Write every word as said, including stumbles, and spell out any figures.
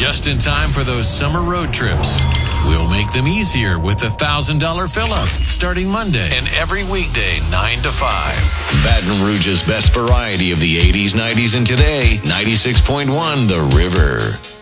just in time for those summer road trips. We'll make them easier with the one thousand dollars fill-up starting Monday and every weekday nine to five. Baton Rouge's best variety of the eighties, nineties, and today, ninety-six point one The River.